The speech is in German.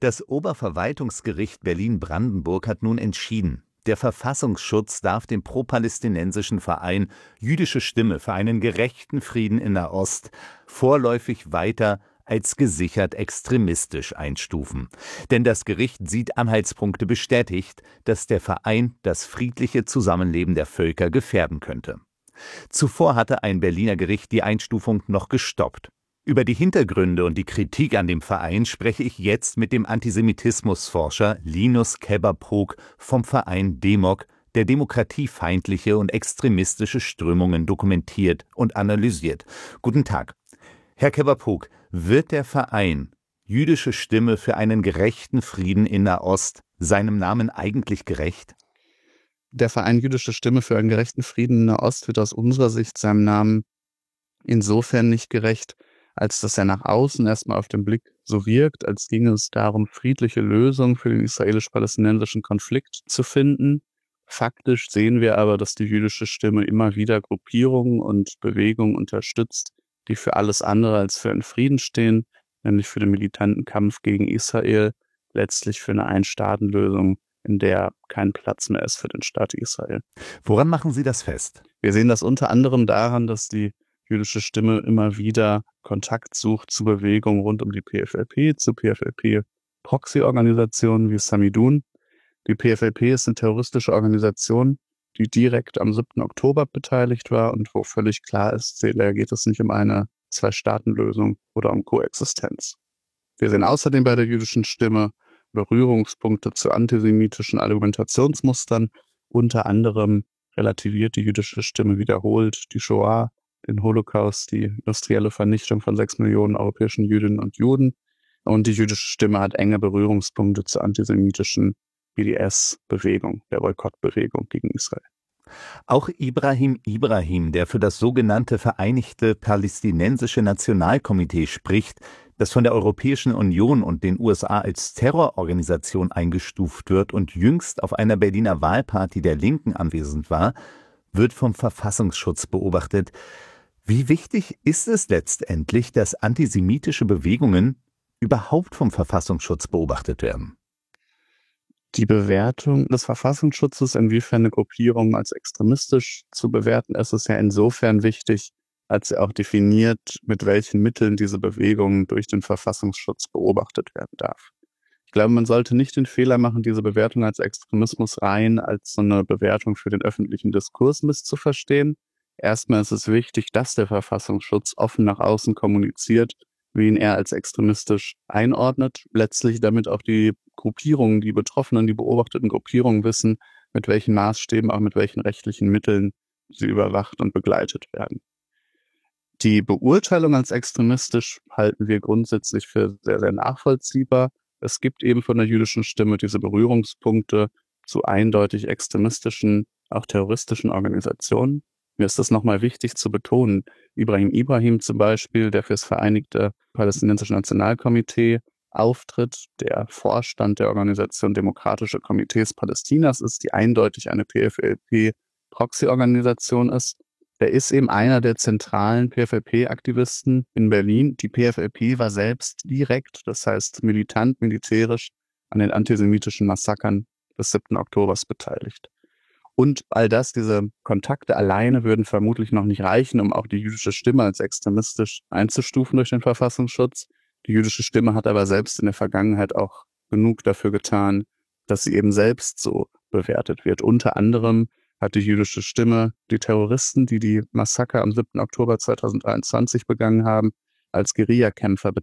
Das Oberverwaltungsgericht Berlin-Brandenburg hat nun entschieden, der Verfassungsschutz darf dem pro-palästinensischen Verein Jüdische Stimme für einen gerechten Frieden in Nahost vorläufig weiter als gesichert extremistisch einstufen. Denn das Gericht sieht Anhaltspunkte bestätigt, dass der Verein das friedliche Zusammenleben der Völker gefährden könnte. Zuvor hatte ein Berliner Gericht die Einstufung noch gestoppt. Über die Hintergründe und die Kritik an dem Verein spreche ich jetzt mit dem Antisemitismusforscher Linus Keber-Pog vom Verein DEMOK, der demokratiefeindliche und extremistische Strömungen dokumentiert und analysiert. Guten Tag. Herr Keber-Pog, wird der Verein Jüdische Stimme für einen gerechten Frieden in Nahost seinem Namen eigentlich gerecht? Der Verein Jüdische Stimme für einen gerechten Frieden in Nahost wird aus unserer Sicht seinem Namen insofern nicht gerecht, als dass er nach außen erstmal auf den Blick so wirkt, als ginge es darum, friedliche Lösungen für den israelisch-palästinensischen Konflikt zu finden. Faktisch sehen wir aber, dass die jüdische Stimme immer wieder Gruppierungen und Bewegungen unterstützt, die für alles andere als für einen Frieden stehen, nämlich für den militanten Kampf gegen Israel, letztlich für eine Ein-Staaten-Lösung, in der kein Platz mehr ist für den Staat Israel. Woran machen Sie das fest? Wir sehen das unter anderem daran, dass die jüdische Stimme immer wieder Kontakt sucht zu Bewegungen rund um die PFLP, zu PFLP-Proxy-Organisationen wie Samidun. Die PFLP ist eine terroristische Organisation, die direkt am 7. Oktober beteiligt war und wo völlig klar ist, da geht es nicht um eine Zwei-Staaten-Lösung oder um Koexistenz. Wir sehen außerdem bei der jüdischen Stimme Berührungspunkte zu antisemitischen Argumentationsmustern. Unter anderem relativiert die jüdische Stimme wiederholt die Shoah, den Holocaust, die industrielle Vernichtung von 6 Millionen europäischen Jüdinnen und Juden. Und die jüdische Stimme hat enge Berührungspunkte zur antisemitischen BDS-Bewegung, der Boykottbewegung gegen Israel. Auch Ibrahim, der für das sogenannte Vereinigte Palästinensische Nationalkomitee spricht, das von der Europäischen Union und den USA als Terrororganisation eingestuft wird und jüngst auf einer Berliner Wahlparty der Linken anwesend war, wird vom Verfassungsschutz beobachtet. Wie wichtig ist es letztendlich, dass antisemitische Bewegungen überhaupt vom Verfassungsschutz beobachtet werden? Die Bewertung des Verfassungsschutzes, inwiefern eine Gruppierung als extremistisch zu bewerten ist, ist ja insofern wichtig, als er auch definiert, mit welchen Mitteln diese Bewegung durch den Verfassungsschutz beobachtet werden darf. Ich glaube, man sollte nicht den Fehler machen, diese Bewertung als Extremismus rein als so eine Bewertung für den öffentlichen Diskurs misszuverstehen. Erstmal ist es wichtig, dass der Verfassungsschutz offen nach außen kommuniziert, wen er als extremistisch einordnet. Letztlich damit auch die Gruppierungen, die Betroffenen, die beobachteten Gruppierungen wissen, mit welchen Maßstäben, auch mit welchen rechtlichen Mitteln sie überwacht und begleitet werden. Die Beurteilung als extremistisch halten wir grundsätzlich für sehr, sehr nachvollziehbar. Es gibt eben von der jüdischen Stimme diese Berührungspunkte zu eindeutig extremistischen, auch terroristischen Organisationen. Mir ist das nochmal wichtig zu betonen. Ibrahim zum Beispiel, der für das Vereinigte Palästinensische Nationalkomitee auftritt, der Vorstand der Organisation Demokratische Komitees Palästinas ist, die eindeutig eine PFLP-Proxy-Organisation ist. Der ist eben einer der zentralen PFLP-Aktivisten in Berlin. Die PFLP war selbst direkt, das heißt militant, militärisch, an den antisemitischen Massakern des 7. Oktobers beteiligt. Und all das, diese Kontakte alleine würden vermutlich noch nicht reichen, um auch die jüdische Stimme als extremistisch einzustufen durch den Verfassungsschutz. Die jüdische Stimme hat aber selbst in der Vergangenheit auch genug dafür getan, dass sie eben selbst so bewertet wird. Unter anderem hat die jüdische Stimme die Terroristen, die die Massaker am 7. Oktober 2023 begangen haben, als Guerillakämpfer